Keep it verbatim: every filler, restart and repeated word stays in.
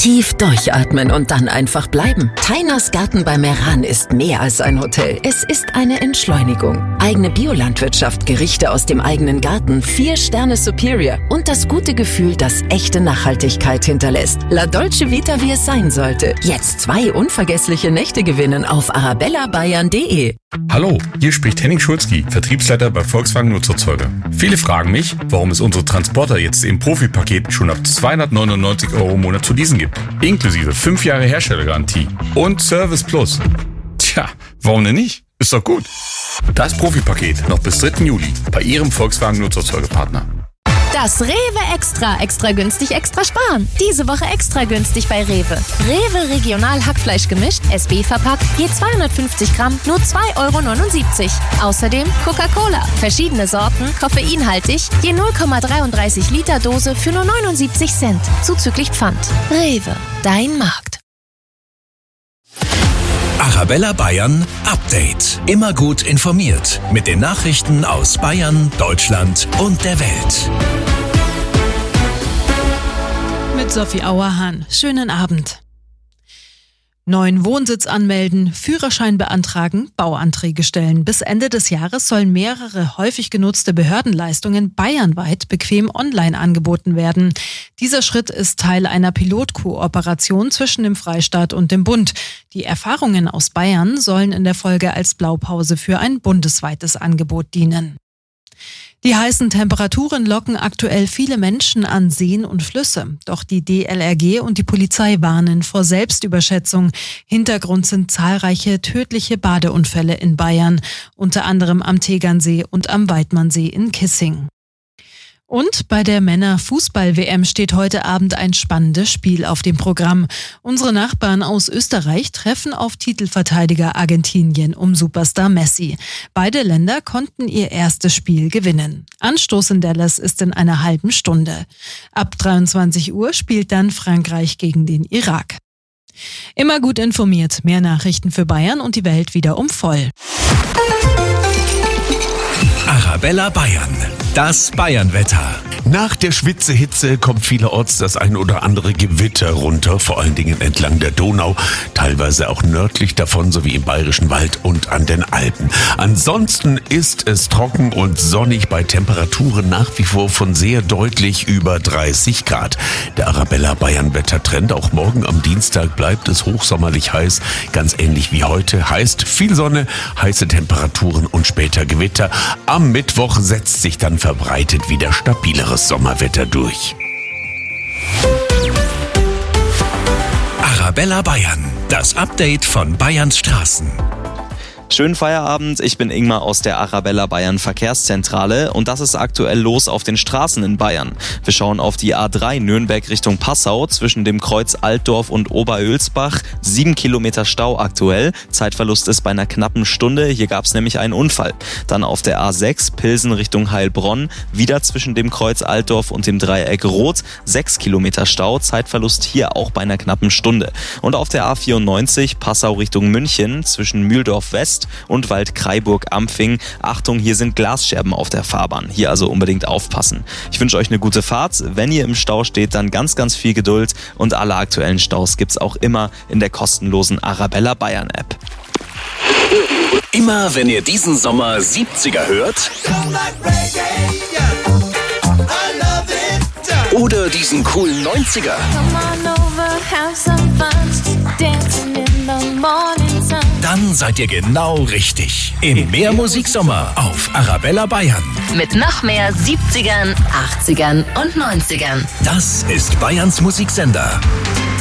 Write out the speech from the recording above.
Tief durchatmen und dann einfach bleiben. Tainas Garten bei Meran ist mehr als ein Hotel. Es ist eine Entschleunigung. Eigene Biolandwirtschaft, Gerichte aus dem eigenen Garten, vier Sterne Superior und das gute Gefühl, das echte Nachhaltigkeit hinterlässt. La Dolce Vita, wie es sein sollte. Jetzt zwei unvergessliche Nächte gewinnen auf arabella bayern punkt de. Hallo, hier spricht Henning Schulzki, Vertriebsleiter bei Volkswagen Nutzerzeuger. Viele fragen mich, warum es unsere Transporter jetzt im Profi-Paket schon ab zweihundertneunundneunzig Euro im Monat zu leasen gibt. Inklusive fünf Jahre Herstellergarantie und Service Plus. Tja, warum denn nicht? Ist doch gut. Das Profi-Paket noch bis dritten Juli bei Ihrem Volkswagen Nutzerzeugerpartner. Das Rewe Extra. Extra günstig, extra sparen. Diese Woche extra günstig bei Rewe. Rewe Regional Hackfleisch gemischt, S B verpackt, je zweihundertfünfzig Gramm, nur zwei Euro neunundsiebzig. Außerdem Coca-Cola. Verschiedene Sorten, koffeinhaltig, je null Komma dreiunddreißig Liter Dose für nur neunundsiebzig Cent. Zuzüglich Pfand. Rewe, dein Markt. Arabella Bayern Update. Immer gut informiert mit den Nachrichten aus Bayern, Deutschland und der Welt. Mit Sophie Auerhahn. Schönen Abend. Neuen Wohnsitz anmelden, Führerschein beantragen, Bauanträge stellen. Bis Ende des Jahres sollen mehrere häufig genutzte Behördenleistungen bayernweit bequem online angeboten werden. Dieser Schritt ist Teil einer Pilotkooperation zwischen dem Freistaat und dem Bund. Die Erfahrungen aus Bayern sollen in der Folge als Blaupause für ein bundesweites Angebot dienen. Die heißen Temperaturen locken aktuell viele Menschen an Seen und Flüsse. Doch die D L R G und die Polizei warnen vor Selbstüberschätzung. Hintergrund sind zahlreiche tödliche Badeunfälle in Bayern, unter anderem am Tegernsee und am Weidmannsee in Kissing. Und bei der Männer-Fußball-W M steht heute Abend ein spannendes Spiel auf dem Programm. Unsere Nachbarn aus Österreich treffen auf Titelverteidiger Argentinien um Superstar Messi. Beide Länder konnten ihr erstes Spiel gewinnen. Anstoß in Dallas ist in einer halben Stunde. Ab dreiundzwanzig Uhr spielt dann Frankreich gegen den Irak. Immer gut informiert, mehr Nachrichten für Bayern und die Welt wieder um voll. Arabella Bayern. Das Bayernwetter. Nach der Schwitzehitze kommt vielerorts das ein oder andere Gewitter runter, vor allen Dingen entlang der Donau, teilweise auch nördlich davon sowie im Bayerischen Wald und an den Alpen. Ansonsten ist es trocken und sonnig bei Temperaturen nach wie vor von sehr deutlich über dreißig Grad. Der Arabella Bayern Wettertrend, auch morgen am Dienstag bleibt es hochsommerlich heiß, ganz ähnlich wie heute. Heißt viel Sonne, heiße Temperaturen und später Gewitter. Am Mittwoch setzt sich dann verbreitet wieder stabileres Sommerwetter durch. Arabella Bayern, das Update von Bayerns Straßen. Schönen Feierabend, ich bin Ingmar aus der Arabella Bayern Verkehrszentrale und das ist aktuell los auf den Straßen in Bayern. Wir schauen auf die A drei Nürnberg Richtung Passau zwischen dem Kreuz Altdorf und Oberölsbach. Sieben Kilometer Stau aktuell, Zeitverlust ist bei einer knappen Stunde, hier gab es nämlich einen Unfall. Dann auf der A sechs Pilsen Richtung Heilbronn, wieder zwischen dem Kreuz Altdorf und dem Dreieck Rot. Sechs Kilometer Stau, Zeitverlust hier auch bei einer knappen Stunde. Und auf der A vierundneunzig Passau Richtung München zwischen Mühldorf West und Waldkraiburg-Ampfing. Achtung, hier sind Glasscherben auf der Fahrbahn. Hier also unbedingt aufpassen. Ich wünsche euch eine gute Fahrt. Wenn ihr im Stau steht, dann ganz, ganz viel Geduld. Und alle aktuellen Staus gibt's auch immer in der kostenlosen Arabella Bayern App. Immer wenn ihr diesen Sommer siebziger hört oder diesen coolen neunziger, dann seid ihr genau richtig. Im Mehrmusiksommer auf Arabella Bayern. Mit noch mehr siebzigern, achtzigern und neunzigern. Das ist Bayerns Musiksender.